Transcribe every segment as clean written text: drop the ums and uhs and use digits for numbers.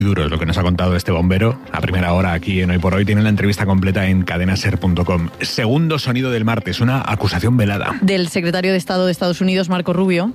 Duro es lo que nos ha contado este bombero a primera hora aquí en Hoy por Hoy. Tiene la entrevista completa en cadenaser.com. Segundo sonido del martes, una acusación velada. Del secretario de Estado de Estados Unidos, Marco Rubio,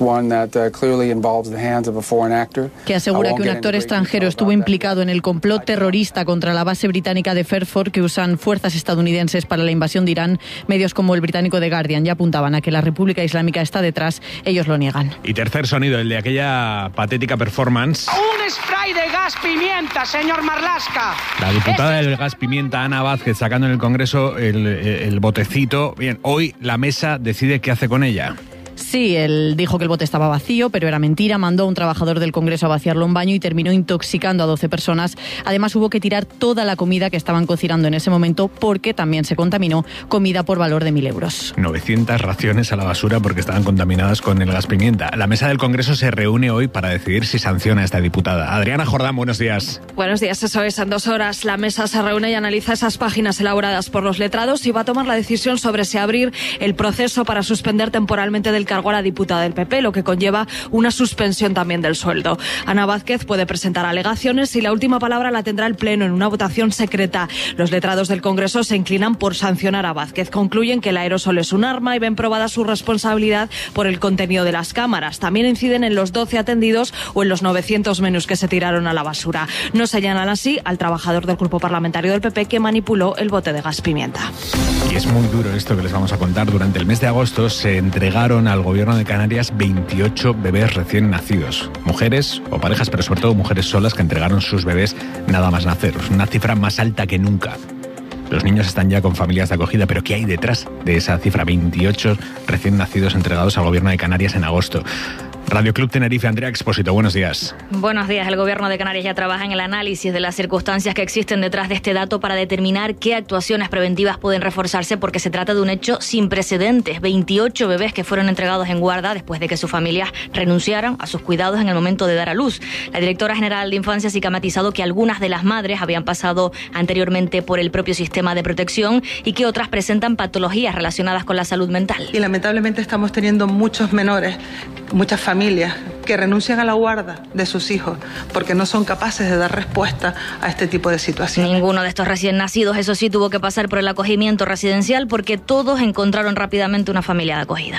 que asegura que un actor extranjero estuvo implicado en el complot terrorista contra la base británica de Fairford que usan fuerzas estadounidenses para la invasión de Irán. Medios como el británico The Guardian ya apuntaban a que la República Islámica está detrás. Ellos lo niegan. Y tercer sonido, el de aquella patética performance. ¡Un spray de gas pimienta, señor Marlaska! La diputada del gas pimienta, Ana Vázquez, sacando en el Congreso el botecito. Bien, hoy la mesa decide qué hace con ella. Sí, él dijo que el bote estaba vacío, pero era mentira. Mandó a un trabajador del Congreso a vaciarlo en un baño y terminó intoxicando a 12 personas. Además, hubo que tirar toda la comida que estaban cocinando en ese momento porque también se contaminó comida por valor de 1.000 euros. 900 raciones a la basura porque estaban contaminadas con el gas pimienta. La mesa del Congreso se reúne hoy para decidir si sanciona a esta diputada. Adriana Jordán, buenos días. Buenos días, eso es. En 2 horas la mesa se reúne y analiza esas páginas elaboradas por los letrados y va a tomar la decisión sobre si abrir el proceso para suspender temporalmente del cargo a la diputada del PP, lo que conlleva una suspensión también del sueldo. Ana Vázquez puede presentar alegaciones y la última palabra la tendrá el Pleno en una votación secreta. Los letrados del Congreso se inclinan por sancionar a Vázquez. Concluyen que el aerosol es un arma y ven probada su responsabilidad por el contenido de las cámaras. También inciden en los 12 atendidos o en los 900 menús que se tiraron a la basura. No señalan así al trabajador del grupo parlamentario del PP que manipuló el bote de gas pimienta. Y es muy duro esto que les vamos a contar. Durante el mes de agosto se entregaron al gobierno de Canarias 28 bebés recién nacidos. Mujeres o parejas, pero sobre todo mujeres solas que entregaron sus bebés nada más nacer. Una cifra más alta que nunca. Los niños están ya con familias de acogida, pero ¿qué hay detrás de esa cifra? 28 recién nacidos entregados al gobierno de Canarias en agosto. Radio Club Tenerife, Andrea Expósito, buenos días. Buenos días. El gobierno de Canarias ya trabaja en el análisis de las circunstancias que existen detrás de este dato para determinar qué actuaciones preventivas pueden reforzarse porque se trata de un hecho sin precedentes. 28 bebés que fueron entregados en guarda después de que sus familias renunciaran a sus cuidados en el momento de dar a luz. La directora general de Infancia sí que ha matizado que algunas de las madres habían pasado anteriormente por el propio sistema de protección y que otras presentan patologías relacionadas con la salud mental. Y lamentablemente estamos teniendo muchos menores, muchas familias que renuncian a la guarda de sus hijos porque no son capaces de dar respuesta a este tipo de situaciones. Ninguno de estos recién nacidos, eso sí, tuvo que pasar por el acogimiento residencial porque todos encontraron rápidamente una familia de acogida.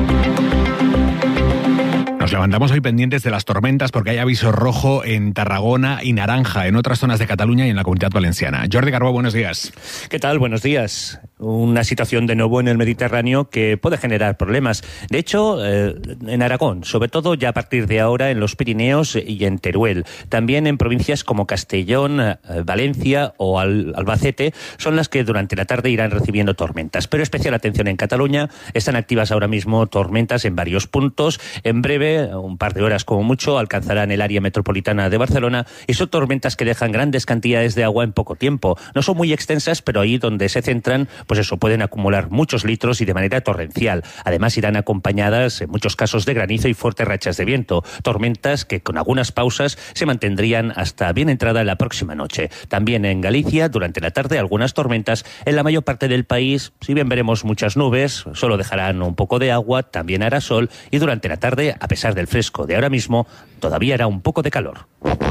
Nos levantamos hoy pendientes de las tormentas porque hay aviso rojo en Tarragona y naranja en otras zonas de Cataluña y en la Comunidad Valenciana. Jordi Carbó, buenos días. ¿Qué tal? Buenos días. Una situación de nuevo en el Mediterráneo que puede generar problemas. De hecho, en Aragón, sobre todo ya a partir de ahora en los Pirineos y en Teruel. También en provincias como Castellón, Valencia o Albacete son las que durante la tarde irán recibiendo tormentas. Pero especial atención en Cataluña. Están activas ahora mismo tormentas en varios puntos. En breve, un par de horas como mucho, alcanzarán el área metropolitana de Barcelona y son tormentas que dejan grandes cantidades de agua en poco tiempo. No son muy extensas, pero ahí donde se centran, pues eso, pueden acumular muchos litros y de manera torrencial. Además irán acompañadas en muchos casos de granizo y fuertes rachas de viento. Tormentas que con algunas pausas se mantendrían hasta bien entrada la próxima noche. También en Galicia, durante la tarde, algunas tormentas. En la mayor parte del país, si bien veremos muchas nubes, solo dejarán un poco de agua, también hará sol y durante la tarde, a pesar del fresco de ahora mismo, todavía hará un poco de calor.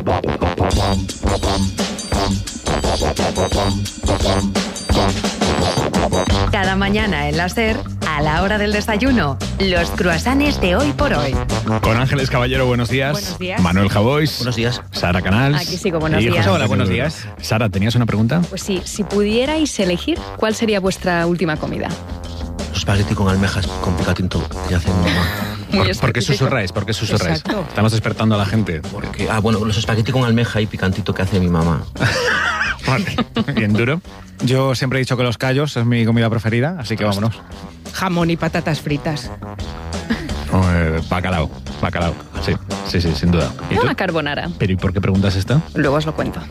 Cada mañana en la SER, a la hora del desayuno, los croissants de Hoy por Hoy. Con Ángeles Caballero, buenos días. Buenos días. Manuel Javois. Buenos días. Sara Canals. Aquí sigo, buenos y días. José Hola, buenos Manuel. días. Sara, ¿tenías una pregunta? Pues sí, si pudierais elegir, ¿cuál sería vuestra última comida? Espagueti con almejas, con picatinto, que hace mi mamá. ¿Por qué susurráis? ¿Por qué susurráis? Exacto. Estamos despertando a la gente. Porque, los espagueti con almeja y picantito que hace mi mamá. Vale. Bien duro. Yo siempre he dicho que los callos es mi comida preferida, así que vámonos. Jamón y patatas fritas. Bacalao. Sí, sin duda. ¿Y tú? Una carbonara. ¿Pero y por qué preguntas esto? Luego os lo cuento.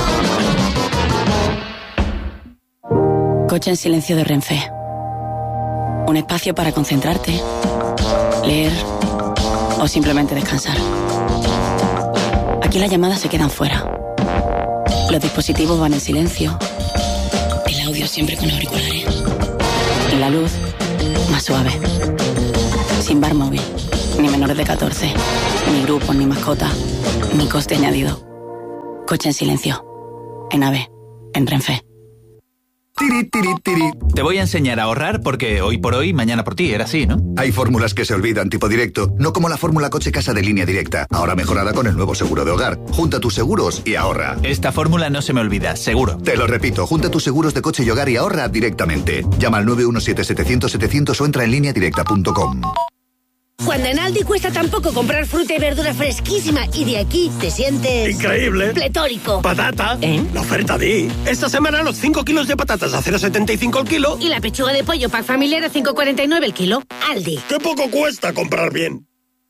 Coche en silencio de Renfe. Un espacio para concentrarte, leer o simplemente descansar. Aquí las llamadas se quedan fuera. Los dispositivos van en silencio. El audio siempre con auriculares. Y la luz más suave. Sin bar móvil, ni menores de 14, ni grupos, ni mascotas, ni coste añadido. Coche en silencio. En AVE. En Renfe. Tiri, tiri, tiri. Te voy a enseñar a ahorrar porque hoy por hoy, mañana por ti, era así, ¿no? Hay fórmulas que se olvidan, tipo directo, no como la fórmula coche casa de Línea Directa, ahora mejorada con el nuevo seguro de hogar. Junta tus seguros y ahorra. Esta fórmula no se me olvida, seguro. Te lo repito, junta tus seguros de coche y hogar y ahorra directamente. Llama al 917-700-700 o entra en lineadirecta.com. Cuando en Aldi cuesta tan poco comprar fruta y verdura fresquísima y de aquí te sientes... ¡increíble! ¡Pletórico! ¡Patata! La oferta de... Esta semana los 5 kilos de patatas a 0,75 el kilo. Y la pechuga de pollo pack familiar a 5,49 el kilo. Aldi. ¡Qué poco cuesta comprar bien!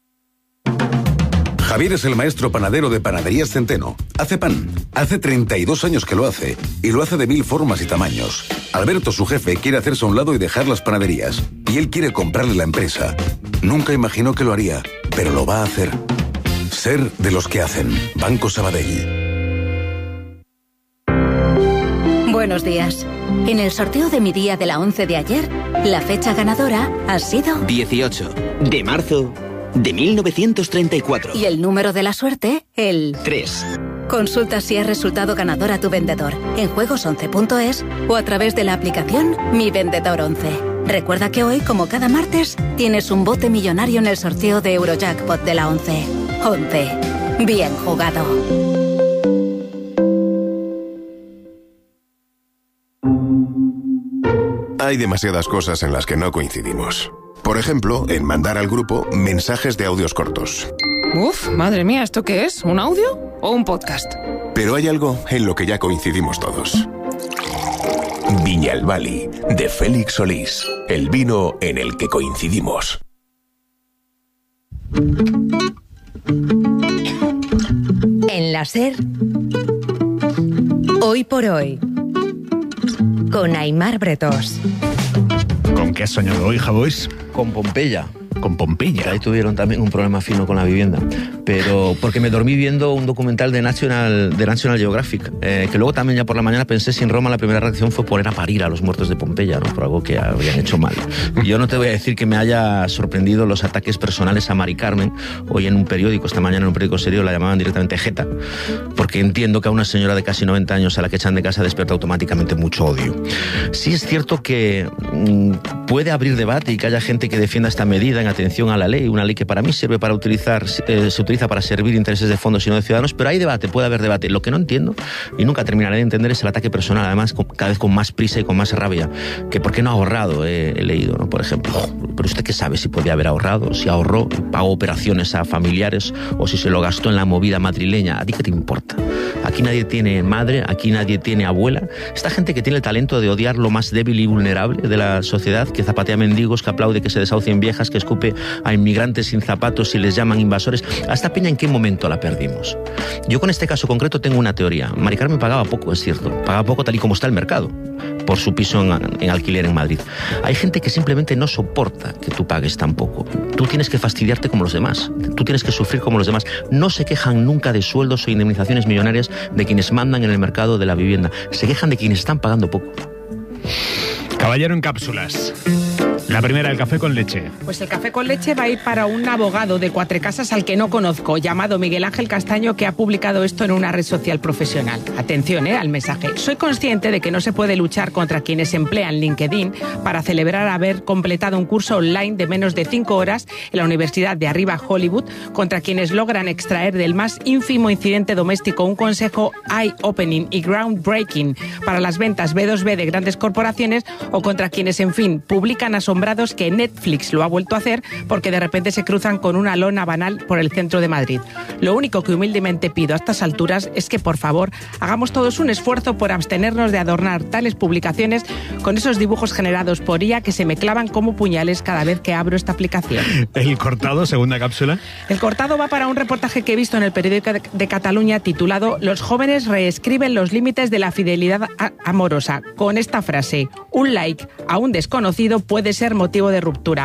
Javier es el maestro panadero de Panaderías Centeno. Hace pan. Hace 32 años que lo hace. Y lo hace de 1000 formas y tamaños. Alberto, su jefe, quiere hacerse a un lado y dejar las panaderías. Y él quiere comprarle la empresa. Nunca imaginó que lo haría, pero lo va a hacer. Ser de los que hacen. Banco Sabadell. Buenos días. En el sorteo de mi día de la 11 de ayer, la fecha ganadora ha sido... 18 de marzo de 1934. Y el número de la suerte, el... 3. Consulta si has resultado ganador a tu vendedor en juegos11.es o a través de la aplicación Mi Vendedor 11. Recuerda que hoy, como cada martes, tienes un bote millonario en el sorteo de Eurojackpot de la 11. 11. Bien jugado. Hay demasiadas cosas en las que no coincidimos. Por ejemplo, en mandar al grupo mensajes de audios cortos. Uf, madre mía, ¿esto qué es? ¿Un audio o un podcast? Pero hay algo en lo que ya coincidimos todos. Viñalbali, de Félix Solís. El vino en el que coincidimos. En la SER, Hoy por Hoy, con Aimar Bretós. ¿Con qué has soñado hoy, Javois? Con Pompeya. Con Pompeya. Ahí tuvieron también un problema fino con la vivienda. Pero porque me dormí viendo un documental de National Geographic, que luego también ya por la mañana pensé si en Roma la primera reacción fue poner a parir a los muertos de Pompeya, ¿no? Por algo que habrían hecho mal. Yo no te voy a decir que me haya sorprendido los ataques personales a Mari Carmen. Hoy en un periódico, esta mañana en un periódico serio, la llamaban directamente Jeta, porque entiendo que a una señora de casi 90 años a la que echan de casa despierta automáticamente mucho odio. Sí es cierto que puede abrir debate y que haya gente que defienda esta medida en atención a la ley, una ley que para mí sirve para se utiliza para servir intereses de fondos y no de ciudadanos, pero hay debate, puede haber debate. Lo que no entiendo, y nunca terminaré de entender, es el ataque personal, además cada vez con más prisa y con más rabia, que por qué no ha ahorrado, he leído, ¿no? Por ejemplo, pero usted qué sabe si podía haber ahorrado, si ahorró, pagó operaciones a familiares o si se lo gastó en la movida madrileña. ¿A ti qué te importa? Aquí nadie tiene madre, aquí nadie tiene abuela. Esta gente que tiene el talento de odiar lo más débil y vulnerable de la sociedad, que zapatea mendigos, que aplaude que se desahucien viejas, que escupe a inmigrantes sin zapatos y les llaman invasores. ¿A esta peña en qué momento la perdimos? Yo con este caso concreto tengo una teoría. Mari Carmen pagaba poco, es cierto. Pagaba poco tal y como está el mercado por su piso en alquiler en Madrid. Hay gente que simplemente no soporta que tú pagues tan poco. Tú tienes que fastidiarte como los demás. Tú tienes que sufrir como los demás. No se quejan nunca de sueldos o indemnizaciones millonarias de quienes mandan en el mercado de la vivienda. Se quejan de quienes están pagando poco. Caballero en cápsulas. La primera, el café con leche. Pues el café con leche va a ir para un abogado de Cuatrecasas al que no conozco, llamado Miguel Ángel Castaño, que ha publicado esto en una red social profesional. Atención, al mensaje. Soy consciente de que no se puede luchar contra quienes emplean LinkedIn para celebrar haber completado un curso online de menos de 5 horas en la Universidad de Arriba Hollywood, contra quienes logran extraer del más ínfimo incidente doméstico un consejo eye-opening y groundbreaking para las ventas B2B de grandes corporaciones, o contra quienes, en fin, publican asombrados que Netflix lo ha vuelto a hacer porque de repente se cruzan con una lona banal por el centro de Madrid. Lo único que humildemente pido a estas alturas es que, por favor, hagamos todos un esfuerzo por abstenernos de adornar tales publicaciones con esos dibujos generados por IA que se me clavan como puñales cada vez que abro esta aplicación. ¿El cortado, segunda cápsula? El cortado va para un reportaje que he visto en el periódico de Cataluña titulado «Los jóvenes reescriben los límites de la fidelidad amorosa», con esta frase: un like a un desconocido puede ser motivo de ruptura.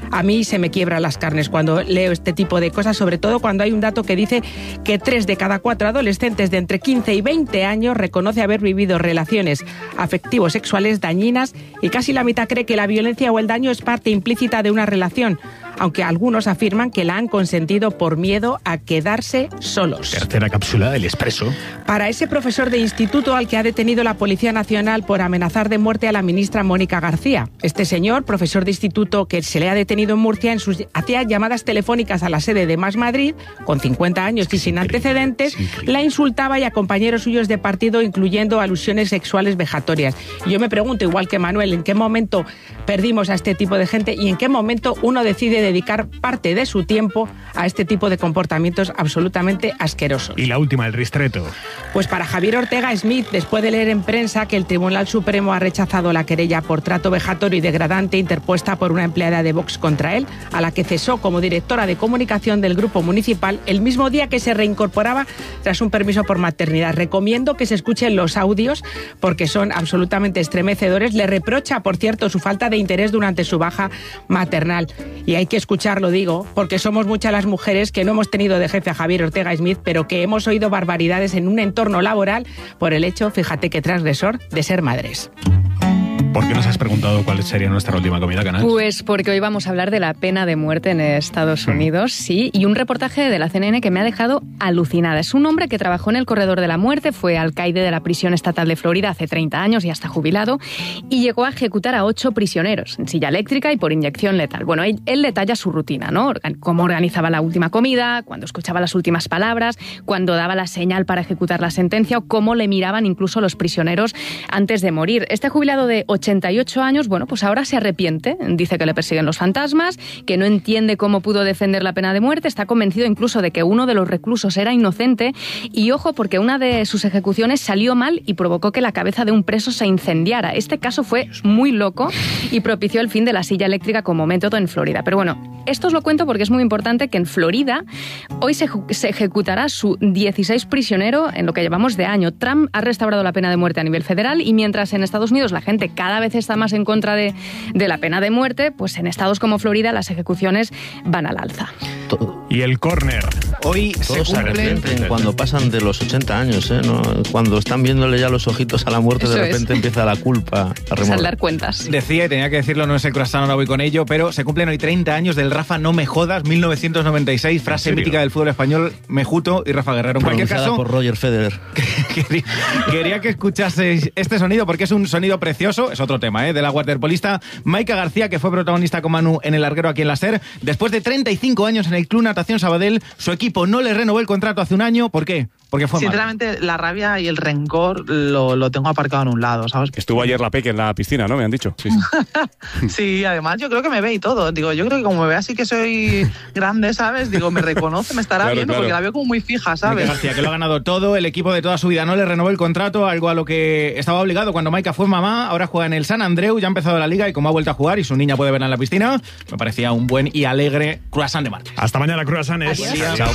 A mí se me quiebran las carnes cuando leo este tipo de cosas, sobre todo cuando hay un dato que dice que 3 de cada 4 adolescentes de entre 15 y 20 años reconoce haber vivido relaciones afectivo-sexuales dañinas y casi la mitad cree que la violencia o el daño es parte implícita de una relación, aunque algunos afirman que la han consentido por miedo a quedarse solos. Tercera cápsula del Expreso. Para ese profesor de instituto al que ha detenido la Policía Nacional por amenazar de muerte a la ministra Mónica García. Este señor, profesor de instituto que se le ha detenido en Murcia, hacía llamadas telefónicas a la sede de Más Madrid, con 50 años y sin antecedentes, la insultaba y a compañeros suyos de partido, incluyendo alusiones sexuales vejatorias. Y yo me pregunto, igual que Manuel, ¿en qué momento perdimos a este tipo de gente y en qué momento uno decide dedicar parte de su tiempo a este tipo de comportamientos absolutamente asquerosos? Y la última, el ristreto. Pues para Javier Ortega Smith, después de leer en prensa que el Tribunal Supremo ha rechazado la querella por trato vejatorio y degradante interpuesta por una empleada de Vox contra él, a la que cesó como directora de comunicación del Grupo Municipal el mismo día que se reincorporaba tras un permiso por maternidad. Recomiendo que se escuchen los audios porque son absolutamente estremecedores. Le reprocha, por cierto, su falta de interés durante su baja maternal. Y hay que escucharlo, digo, porque somos muchas las mujeres que no hemos tenido de jefe a Javier Ortega Smith, pero que hemos oído barbaridades en un entorno laboral por el hecho, fíjate qué transgresor, de ser madres. ¿Por qué nos has preguntado cuál sería nuestra última comida, Canal? Pues porque hoy vamos a hablar de la pena de muerte en Estados Unidos, sí, y un reportaje de la CNN que me ha dejado alucinada. Es un hombre que trabajó en el corredor de la muerte, fue alcaide de la prisión estatal de Florida hace 30 años y hasta jubilado, y llegó a ejecutar a 8 prisioneros en silla eléctrica y por inyección letal. Bueno, él detalla su rutina, ¿no? Cómo organizaba la última comida, cuando escuchaba las últimas palabras, cuando daba la señal para ejecutar la sentencia o cómo le miraban incluso los prisioneros antes de morir. Este jubilado de 88 años, bueno, pues ahora se arrepiente, dice que le persiguen los fantasmas, que no entiende cómo pudo defender la pena de muerte, está convencido incluso de que uno de los reclusos era inocente y ojo porque una de sus ejecuciones salió mal y provocó que la cabeza de un preso se incendiara. Este caso fue muy loco y propició el fin de la silla eléctrica como método en Florida. Pero bueno, esto os lo cuento porque es muy importante que en Florida hoy se ejecutará su 16 prisionero en lo que llevamos de año. Trump ha restaurado la pena de muerte a nivel federal y mientras en Estados Unidos la gente cada vez está más en contra de la pena de muerte, pues en estados como Florida las ejecuciones van al alza. Y el córner. Hoy todos se arrepienten cuando pasan de los 80 años, ¿eh? ¿No? Cuando están viéndole ya los ojitos a la muerte, eso de repente empieza la culpa a remordar. Saldar cuentas. Decía, y tenía que decirlo, no es el croissant, ahora voy con ello, pero se cumplen hoy 30 años del Rafa No Me Jodas, 1996, frase mítica del fútbol español, Mejuto y Rafa Guerrero. En cualquier caso, por Roger Federer. quería que escuchaseis este sonido porque es un sonido precioso, es otro tema, de la waterpolista Maika García, que fue protagonista con Manu en el larguero aquí en la SER. Después de 35 años en el Club Natación Sabadell, su equipo no le renovó el contrato hace un año. ¿Por qué? Porque fue sinceramente, la rabia y el rencor lo tengo aparcado en un lado, ¿sabes? Estuvo ayer la Peque en la piscina, ¿no? Me han dicho. Sí, sí. Sí, además yo creo que me ve y todo. Digo, yo creo que como me ve así que soy grande, ¿sabes? Digo, me reconoce, me estará viendo porque la veo como muy fija, ¿sabes? García, que lo ha ganado todo, el equipo de toda su vida no le renovó el contrato, algo a lo que estaba obligado cuando Maika fue mamá. Ahora juega en el San Andreu, ya ha empezado la liga y como ha vuelto a jugar y su niña puede verla en la piscina, me parecía un buen y alegre croissant de martes. Hasta mañana, croissants. Chao.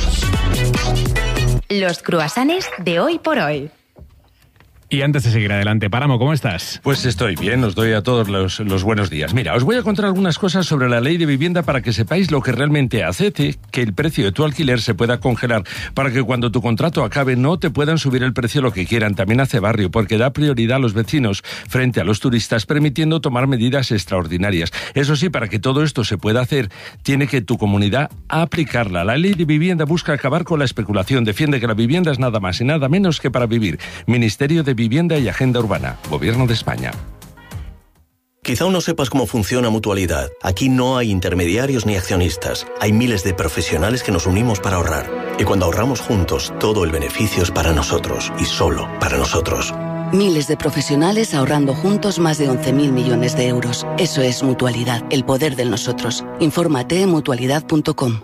Los croissants de hoy por hoy. Y antes de seguir adelante, Páramo, ¿cómo estás? Pues estoy bien, os doy a todos los buenos días. Mira, os voy a contar algunas cosas sobre la ley de vivienda para que sepáis lo que realmente hace que el precio de tu alquiler se pueda congelar, para que cuando tu contrato acabe no te puedan subir el precio lo que quieran. También hace barrio, porque da prioridad a los vecinos frente a los turistas, permitiendo tomar medidas extraordinarias. Eso sí, para que todo esto se pueda hacer, tiene que tu comunidad aplicarla. La ley de vivienda busca acabar con la especulación, defiende que la vivienda es nada más y nada menos que para vivir. Ministerio de Vivienda y Agenda Urbana, Gobierno de España. Quizá aún no sepas cómo funciona Mutualidad. Aquí no hay intermediarios ni accionistas. Hay miles de profesionales que nos unimos para ahorrar. Y cuando ahorramos juntos, todo el beneficio es para nosotros y solo para nosotros. Miles de profesionales ahorrando juntos más de 11.000 millones de euros. Eso es Mutualidad, el poder del nosotros. Infórmate en mutualidad.com.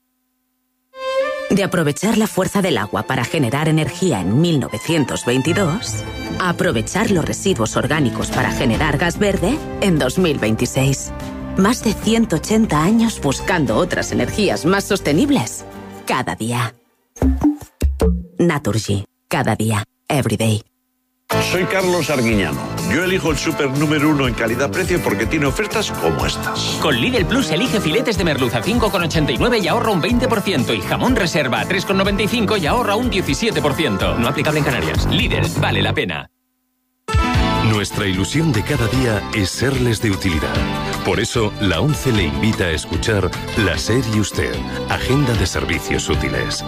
De aprovechar la fuerza del agua para generar energía en 1922, a aprovechar los residuos orgánicos para generar gas verde en 2026. Más de 180 años buscando otras energías más sostenibles. Cada día. Naturgy. Cada día. Every day. Soy Carlos Arguiñano. Yo elijo el súper número 1 en calidad-precio porque tiene ofertas como estas. Con Lidl Plus elige filetes de merluza 5,89 y ahorra un 20%. Y jamón reserva a 3,95 y ahorra un 17%. No aplicable en Canarias. Lidl, vale la pena. Nuestra ilusión de cada día es serles de utilidad. Por eso, la ONCE le invita a escuchar La SER y Usted, Agenda de Servicios Útiles.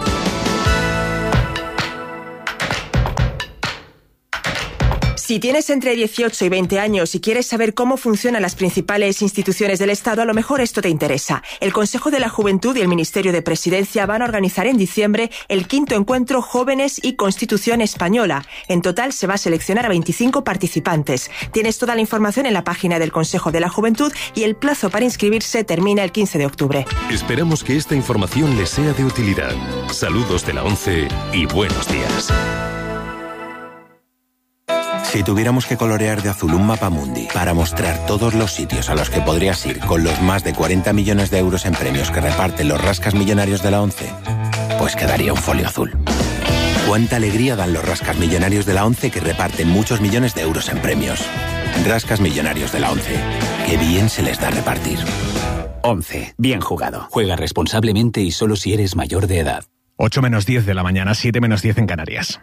Si tienes entre 18 y 20 años y quieres saber cómo funcionan las principales instituciones del Estado, a lo mejor esto te interesa. El Consejo de la Juventud y el Ministerio de Presidencia van a organizar en diciembre el 5º encuentro Jóvenes y Constitución Española. En total se va a seleccionar a 25 participantes. Tienes toda la información en la página del Consejo de la Juventud y el plazo para inscribirse termina el 15 de octubre. Esperamos que esta información les sea de utilidad. Saludos de la ONCE y buenos días. Si tuviéramos que colorear de azul un mapamundi para mostrar todos los sitios a los que podrías ir con los más de 40 millones de euros en premios que reparten los rascas millonarios de la ONCE, pues quedaría un folio azul. Cuánta alegría dan los rascas millonarios de la ONCE que reparten muchos millones de euros en premios. Rascas millonarios de la ONCE. Qué bien se les da repartir. ONCE. Bien jugado. Juega responsablemente y solo si eres mayor de edad. 8 menos 10 de la mañana, 7 menos 10 en Canarias.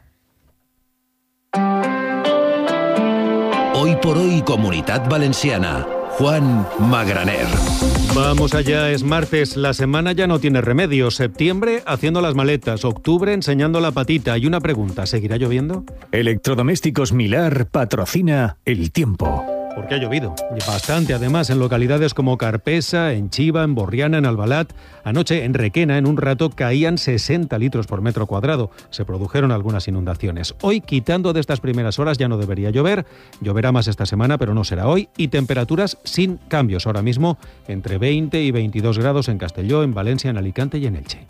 Hoy por hoy, Comunitat Valenciana. Juan Magraner. Vamos allá, es martes, la semana ya no tiene remedio. Septiembre haciendo las maletas, octubre enseñando la patita. Y una pregunta, ¿seguirá lloviendo? Electrodomésticos Milar patrocina el tiempo. Porque ha llovido, y bastante además, en localidades como Carpesa, en Chiva, en Borriana, en Albalat. Anoche en Requena, en un rato, caían 60 litros por metro cuadrado. Se produjeron algunas inundaciones. Hoy, quitando de estas primeras horas, ya no debería llover. Lloverá más esta semana, pero no será hoy. Y temperaturas sin cambios. Ahora mismo, entre 20 y 22 grados en Castelló, en Valencia, en Alicante y en Elche.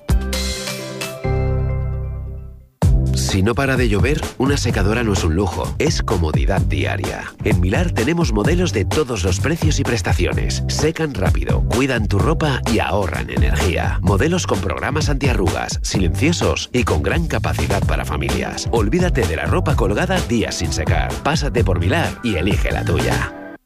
Si no para de llover, una secadora no es un lujo, es comodidad diaria. En Milar tenemos modelos de todos los precios y prestaciones. Secan rápido, cuidan tu ropa y ahorran energía. Modelos con programas antiarrugas, silenciosos y con gran capacidad para familias. Olvídate de la ropa colgada días sin secar. Pásate por Milar y elige la tuya.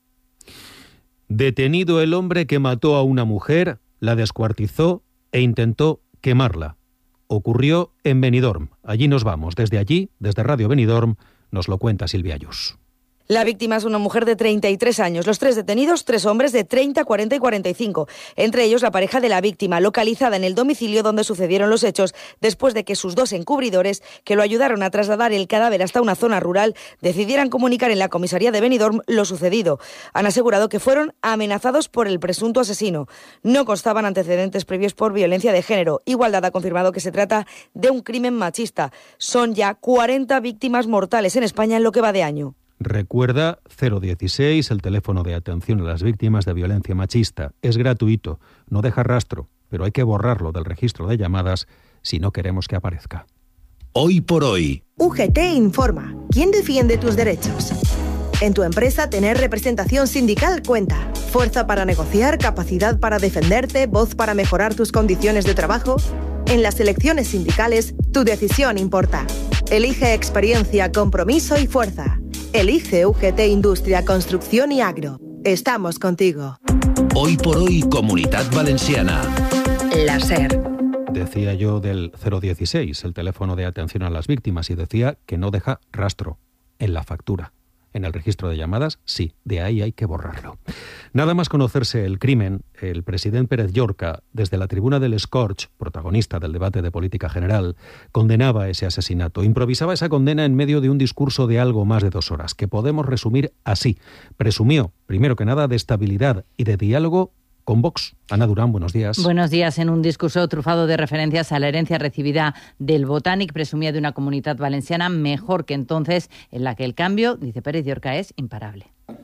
Detenido el hombre que mató a una mujer, la descuartizó e intentó quemarla. Ocurrió en Benidorm. Allí nos vamos. Desde allí, desde Radio Benidorm, nos lo cuenta Silvia Ayús. La víctima es una mujer de 33 años. Los 3 detenidos, 3 hombres de 30, 40 y 45. Entre ellos la pareja de la víctima, localizada en el domicilio donde sucedieron los hechos, después de que sus 2 encubridores, que lo ayudaron a trasladar el cadáver hasta una zona rural, decidieran comunicar en la comisaría de Benidorm lo sucedido. Han asegurado que fueron amenazados por el presunto asesino. No constaban antecedentes previos por violencia de género. Igualdad ha confirmado que se trata de un crimen machista. Son ya 40 víctimas mortales en España en lo que va de año. Recuerda 016, el teléfono de atención a las víctimas de violencia machista. Es gratuito, no deja rastro, pero hay que borrarlo del registro de llamadas si no queremos que aparezca. Hoy por hoy. UGT informa. ¿Quién defiende tus derechos? En tu empresa, tener representación sindical cuenta. Fuerza para negociar, capacidad para defenderte, voz para mejorar tus condiciones de trabajo. En las elecciones sindicales, tu decisión importa. Elige experiencia, compromiso y fuerza. Elige UGT Industria, Construcción y Agro. Estamos contigo. Hoy por hoy, Comunitat Valenciana. La SER. Decía yo del 016, el teléfono de atención a las víctimas, y decía que no deja rastro en la factura. En el registro de llamadas, sí, de ahí hay que borrarlo. Nada más conocerse el crimen, el presidente Pérez Llorca, desde la tribuna del Scorch, protagonista del debate de política general, condenaba ese asesinato. Improvisaba esa condena en medio de un discurso de algo más de 2 horas, que podemos resumir así. Presumió, primero que nada, de estabilidad y de diálogo con Vox. Ana Durán, buenos días. Buenos días. En un discurso trufado de referencias a la herencia recibida del Botànic, presumía de una comunitat valenciana mejor que entonces, en la que el cambio, dice Pérez Llorca, és imparable.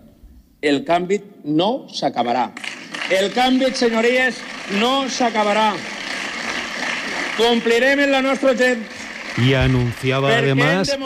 El canvi no s'acabarà. El canvi, senyories, no s'acabarà. Complirem en la nostra gent Y anunciaba además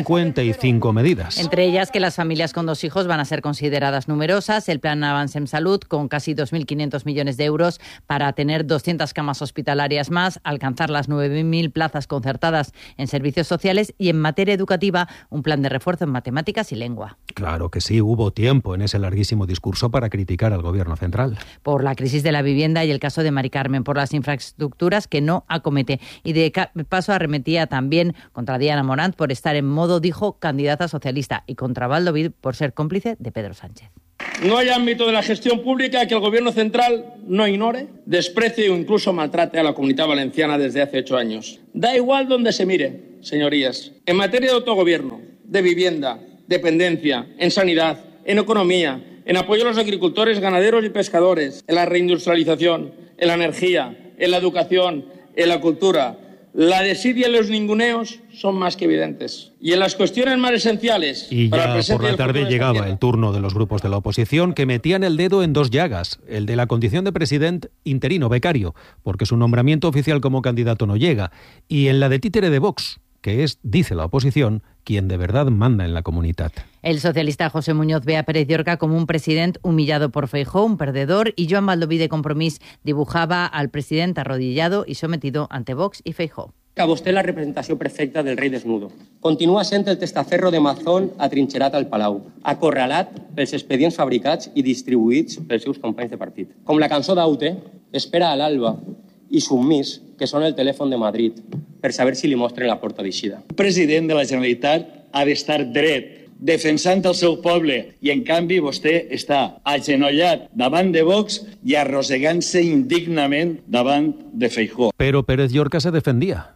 55 medidas. Entre ellas que las familias con 2 hijos van a ser consideradas numerosas, el plan Avancem Salud con casi 2.500 millones de euros para tener 200 camas hospitalarias más, alcanzar las 9.000 plazas concertadas en servicios sociales y en materia educativa un plan de refuerzo en matemáticas y lengua. Claro que sí, hubo tiempo en ese larguísimo discurso para criticar al gobierno central. Por la crisis de la vivienda y el caso de Mari Carmen, por las infraestructuras que no acomete. Y de paso arremetía también contra Diana Morant por estar en modo, dijo, candidata socialista, y contra Baldoví por ser cómplice de Pedro Sánchez. No hay ámbito de la gestión pública que el Gobierno central no ignore, desprecie o incluso maltrate a la Comunidad Valenciana desde hace 8 años. Da igual donde se mire, señorías. En materia de autogobierno, de vivienda, dependencia, en sanidad, en economía, en apoyo a los agricultores, ganaderos y pescadores, en la reindustrialización, en la energía, en la educación, en la cultura. La desidia y los ninguneos son más que evidentes. Y en las cuestiones más esenciales... Y ya por la tarde llegaba el turno de los grupos de la oposición que metían el dedo en 2 llagas. El de la condición de presidente interino, becario, porque su nombramiento oficial como candidato no llega. Y en la de títere de Vox, que es, dice la oposición, quien de verdad manda en la comunidad. El socialista José Muñoz ve a Pérez Llorca como un presidente humillado por Feijóo, un perdedor, y Joan Baldoví de Compromís dibujaba al presidente arrodillado y sometido ante Vox i Feijóo. Que vostè la representació perfecta del rei desnudo. Continua sent el testaferro de Mazón atrinxerat al Palau, acorralat pels expedients fabricats i distribuïts pels seus companys de partit. Com la cançó d'Aute, espera a l'alba i submís, que sona el telèfon de Madrid, per saber si li mostren la porta d'eixida. El president de la Generalitat ha d'estar dret, defensant el seu poble, i en canvi vostè està agenollat davant de Vox i arrossegant-se indignament davant de Feijóo. Pero Pérez Llorca se defendía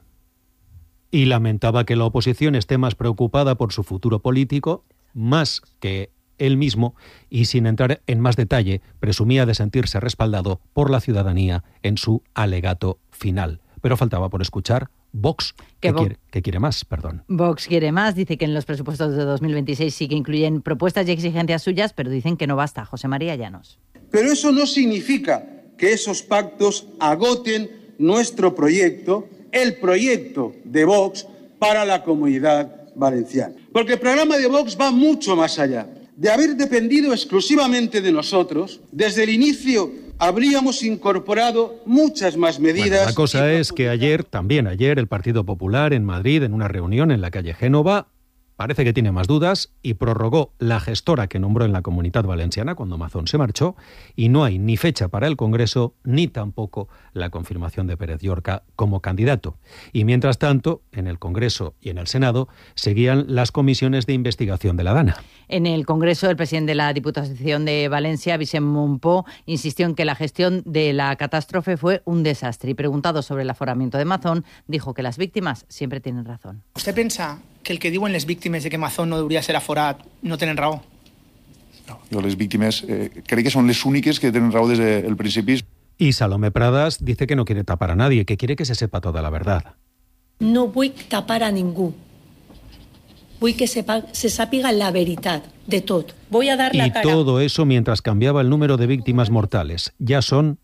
y lamentaba que la oposición esté más preocupada por su futuro político, más que él mismo, y sin entrar en más detalle, presumía de sentirse respaldado por la ciudadanía en su alegato final. Pero faltaba por escuchar Vox, que quiere más, perdón. Vox quiere más, dice que en los presupuestos de 2026 sí que incluyen propuestas y exigencias suyas, pero dicen que no basta. José María Llanos. Pero eso no significa que esos pactos agoten nuestro proyecto, el proyecto de Vox para la Comunidad Valenciana. Porque el programa de Vox va mucho más allá. De haber dependido exclusivamente de nosotros, desde el inicio habríamos incorporado muchas más medidas. Bueno, la cosa es que ayer, el Partido Popular en Madrid, en una reunión en la calle Génova, parece que tiene más dudas y prorrogó la gestora que nombró en la Comunidad Valenciana cuando Mazón se marchó, y no hay ni fecha para el Congreso ni tampoco la confirmación de Pérez Llorca como candidato. Y mientras tanto, en el Congreso y en el Senado seguían las comisiones de investigación de la DANA. En el Congreso, el presidente de la Diputación de Valencia, Vicent Monpó, insistió en que la gestión de la catástrofe fue un desastre y, preguntado sobre el aforamiento de Mazón, dijo que las víctimas siempre tienen razón. ¿Usted piensa que el que diuen les víctimes de que Mazón no debería ser aforat no tenen raó? No, jo les víctimes crec que són les úniques que tenen raó des del principi. Y Salomé Pradas dice que no quiere tapar a nadie, que quiere que se sepa toda la verdad. No vull tapar a ningú. Vull que se sàpiga la veritat de tot. Voy a dar la cara. Y todo eso mientras cambiaba el número de víctimas mortales. Ya son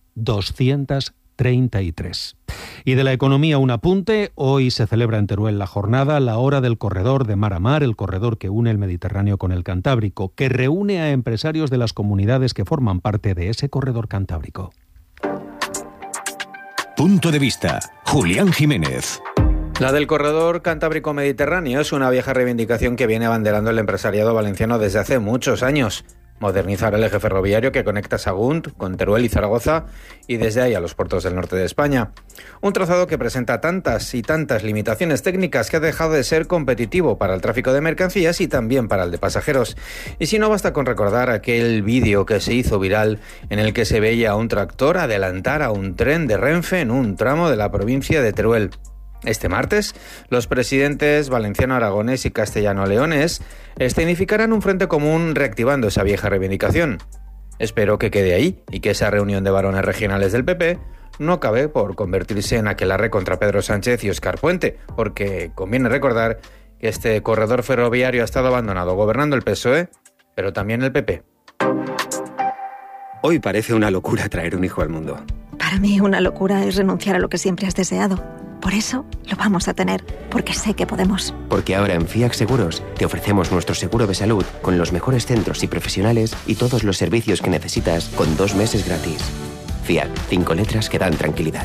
233. Y de la economía un apunte. Hoy se celebra en Teruel la jornada La Hora del Corredor de Mar a Mar, el corredor que une el Mediterráneo con el Cantábrico, que reúne a empresarios de las comunidades que forman parte de ese corredor cantábrico. Punto de vista. Julián Jiménez. La del corredor Cantábrico-Mediterráneo es una vieja reivindicación que viene abanderando el empresariado valenciano desde hace muchos años. Modernizar el eje ferroviario que conecta Sagunt con Teruel y Zaragoza y desde ahí a los puertos del norte de España. Un trazado que presenta tantas y tantas limitaciones técnicas que ha dejado de ser competitivo para el tráfico de mercancías y también para el de pasajeros. Y si no, basta con recordar aquel vídeo que se hizo viral en el que se veía a un tractor adelantar a un tren de Renfe en un tramo de la provincia de Teruel. Este martes, los presidentes valenciano-aragonés y castellano-leonés escenificarán un frente común reactivando esa vieja reivindicación. Espero que quede ahí y que esa reunión de varones regionales del PP no acabe por convertirse en aquelarre contra Pedro Sánchez y Óscar Puente, porque conviene recordar que este corredor ferroviario ha estado abandonado gobernando el PSOE, pero también el PP. Hoy parece una locura traer un hijo al mundo. Para mí una locura es renunciar a lo que siempre has deseado. Por eso lo vamos a tener, porque sé que podemos. Porque ahora en Fiac Seguros te ofrecemos nuestro seguro de salud con los mejores centros y profesionales y todos los servicios que necesitas con 2 meses gratis. Fiac, 5 letras que dan tranquilidad.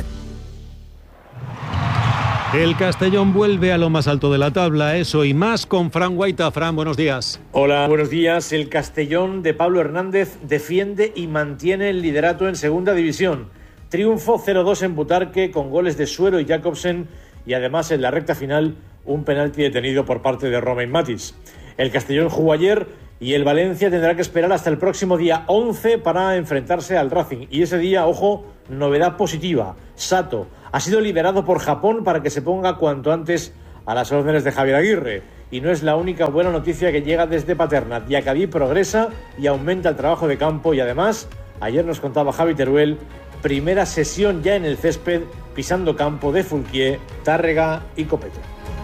El Castellón vuelve a lo más alto de la tabla, eso y más con Fran Guaita. Fran, buenos días. Hola, buenos días. El Castellón de Pablo Hernández defiende y mantiene el liderato en segunda división. Triunfo 0-2 en Butarque con goles de Suero y Jacobsen y además en la recta final un penalti detenido por parte de Romain Matis. El Castellón jugó ayer y el Valencia tendrá que esperar hasta el próximo día 11 para enfrentarse al Racing. Y ese día, ojo, novedad positiva. Sato ha sido liberado por Japón para que se ponga cuanto antes a las órdenes de Javier Aguirre. Y no es la única buena noticia que llega desde Paterna. Diacabí progresa y aumenta el trabajo de campo y además, ayer nos contaba Javi Teruel, primera sesión ya en el césped, pisando campo de Fulquier, Tárrega y Copete.